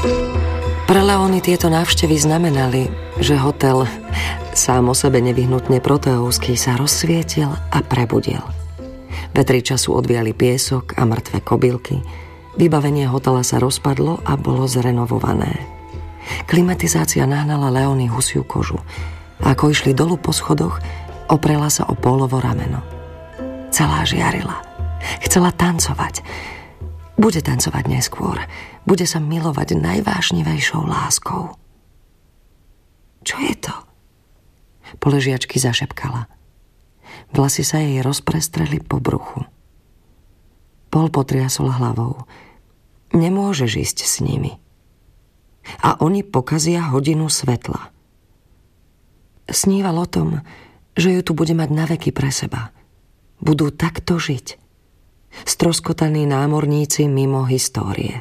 Pre Leony tieto návštevy znamenali, že hotel, sám o sebe nevyhnutne proteovský, sa rozsvietil a prebudil. Vetri času odviali piesok a mŕtve kobylky. Vybavenie hotela sa rozpadlo a bolo zrenovované. Klimatizácia nahnala Leony husiu kožu. A ako išli dolu po schodoch, oprela sa o Paulovo rameno. Celá žiarila. Chcela tancovať. Bude tancovať neskôr. Bude sa milovať najvášnivejšou láskou. Čo je to? Po ležiačky zašepkala. Vlasy sa jej rozprestreli po bruchu. Paul potriasol hlavou. Nemôžeš ísť s nimi. A oni pokazia hodinu svetla. Sníval o tom, že ju tu bude mať naveky pre seba. Budú takto žiť. Stroskotaní námorníci mimo histórie.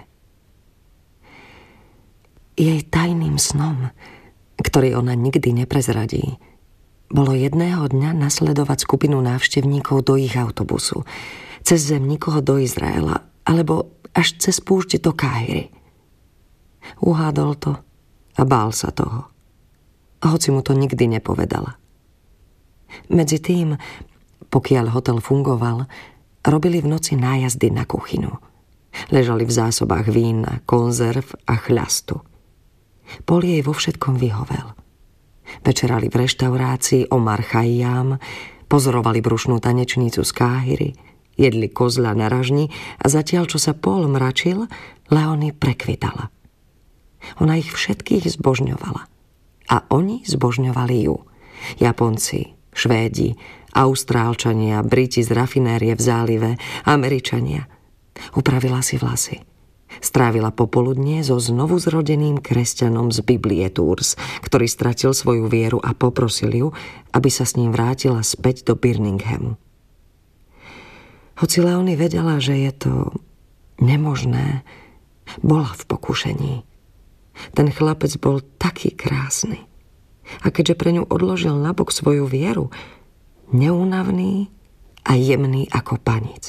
Jej tajným snom, ktorý ona nikdy neprezradí, bolo jedného dňa nasledovať skupinu návštevníkov do ich autobusu, cez zem nikoho do Izraela, alebo až cez púšť do Káhiry. Uhádol to a bál sa toho, hoci mu to nikdy nepovedala. Medzi tým, pokiaľ hotel fungoval, robili v noci nájazdy na kuchynu. Ležali v zásobách vína, konzerv a chľastu. Paul jej vo všetkom vyhovel. Večerali v reštaurácii Omar Khayyam, pozorovali brušnú tanečnicu z Káhiry, jedli kozľa na ražni a zatiaľ, čo sa Paul mračil, Leony prekvitala. Ona ich všetkých zbožňovala. A oni zbožňovali ju. Japonci, Švédi, Austrálčania, Briti z rafinérie v zálive, Američania. Upravila si vlasy. Strávila popoludnie so znovu zrodeným kresťanom z Biblie Tours, ktorý stratil svoju vieru a poprosil ju, aby sa s ním vrátila späť do Birminghamu. Hoci Leony vedela, že je to nemožné, bola v pokušení. Ten chlapec bol taký krásny. A keďže pre ňu odložil nabok svoju vieru, neúnavný a jemný ako panic.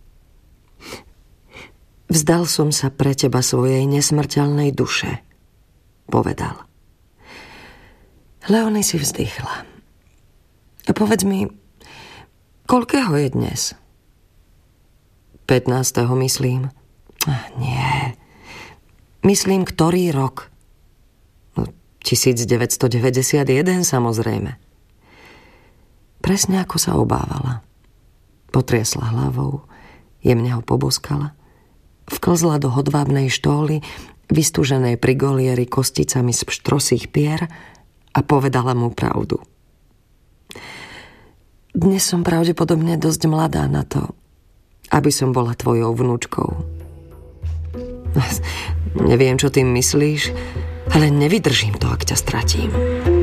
Vzdal som sa pre teba svojej nesmrteľnej duše, povedal. Leony si vzdychla. A povedz mi, koľkého je dnes? 15. myslím. Nie. Myslím, ktorý rok? 1991, samozrejme. Presne ako sa obávala. Potriasla hlavou, jemne ho poboskala, vklzla do hodvábnej štóly, vystúženej pri golieri kosticami z pštrosých pier a povedala mu pravdu. Dnes som pravdepodobne dosť mladá na to, aby som bola tvojou vnúčkou. Neviem, čo tým myslíš, ale nevydržím to, ak ťa stratím.